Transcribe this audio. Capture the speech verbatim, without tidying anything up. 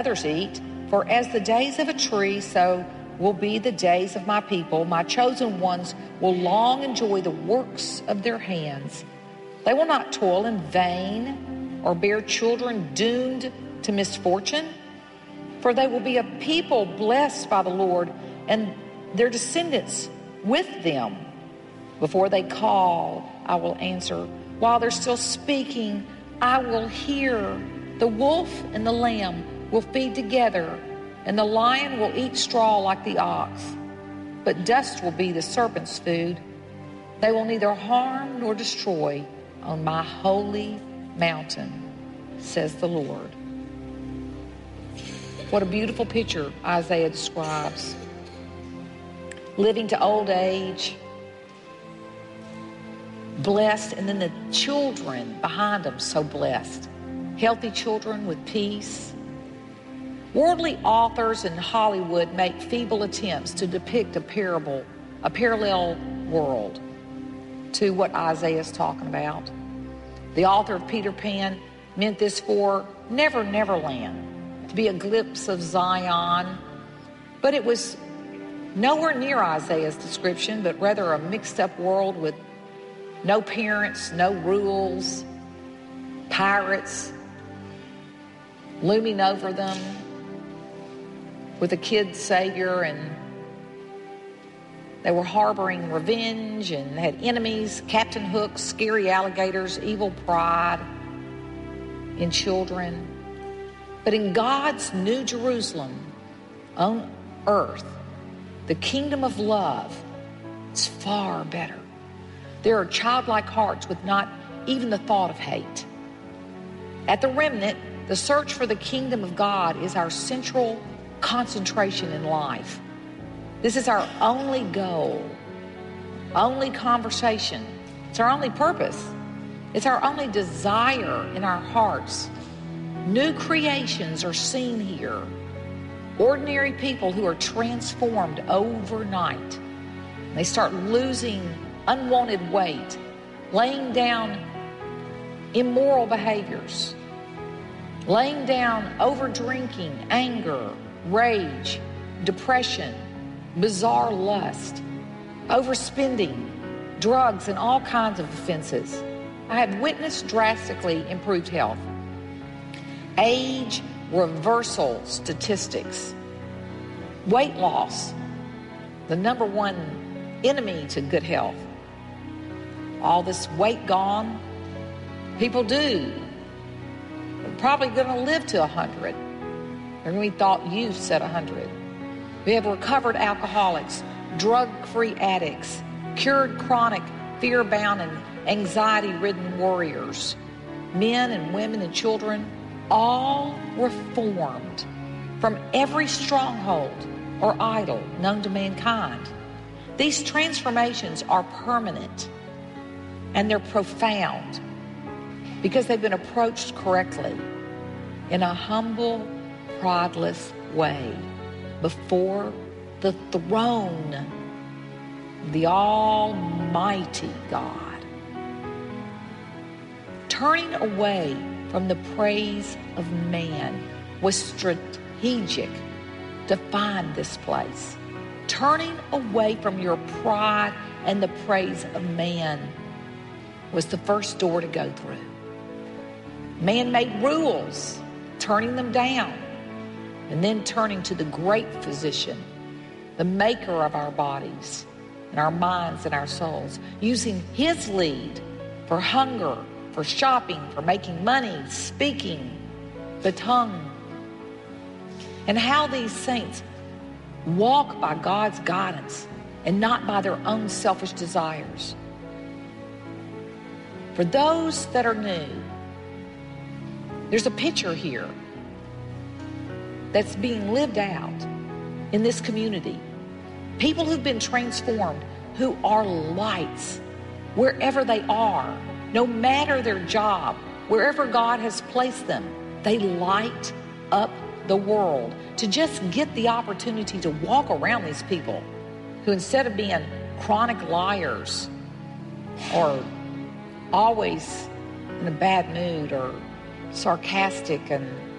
others eat. For as the days of a tree, so will be the days of my people. My chosen ones will long enjoy the works of their hands. They will not toil in vain or bear children doomed to misfortune. For they will be a people blessed by the Lord, and their descendants with them. Before they call, I will answer. While they're still speaking, I will hear. The wolf and the lamb will feed together, and the lion will eat straw like the ox. But dust will be the serpent's food. They will neither harm nor destroy on my holy mountain, says the Lord. What a beautiful picture Isaiah describes. Living to old age, blessed, and then the children behind them so blessed. Healthy children with peace. Worldly authors in Hollywood make feeble attempts to depict a parable, a parallel world to what Isaiah is talking about. The author of Peter Pan meant this for Never Never Land, to be a glimpse of Zion, but it was nowhere near Isaiah's description, but rather a mixed-up world with no parents, no rules, pirates looming over them, with a kid savior, and they were harboring revenge and had enemies, Captain Hook, scary alligators, evil pride in children. But in God's New Jerusalem on earth, the kingdom of love is far better. There are childlike hearts with not even the thought of hate. At the remnant, the search for the kingdom of God is our central concentration in life. This is our only goal, only conversation. It's our only purpose. It's our only desire in our hearts. New creations are seen here. Ordinary people who are transformed overnight. They start losing unwanted weight, laying down immoral behaviors, laying down over-drinking, anger, rage, depression, bizarre lust, overspending, drugs, and all kinds of offenses. I have witnessed drastically improved health. Age reversal statistics. Weight loss, the number one enemy to good health. All this weight gone. People do. They're probably going to live to one hundred. They're going to be thought youths at one hundred. We have recovered alcoholics, drug-free addicts, cured chronic, fear-bound, and anxiety-ridden warriors, men and women and children, all reformed from every stronghold or idol known to mankind. These transformations are permanent and they're profound because they've been approached correctly in a humble, prideless way before the throne of the Almighty God. Turning away from the praise of man was strategic to find this place. Turning away from your pride and the praise of man was the first door to go through. Man made rules, turning them down, and then turning to the great physician, the maker of our bodies and our minds and our souls, using his lead for hunger, for shopping, for making money, speaking, the tongue. And how these saints walk by God's guidance and not by their own selfish desires. For those that are new, there's a picture here that's being lived out in this community. People who've been transformed, who are lights wherever they are, no matter their job, wherever God has placed them, they light up the world. To just get the opportunity to walk around these people who, instead of being chronic liars or always in a bad mood or sarcastic and